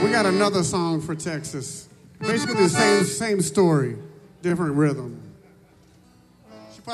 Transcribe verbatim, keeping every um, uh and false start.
got another song for Texas. Basically the same same story, different rhythm.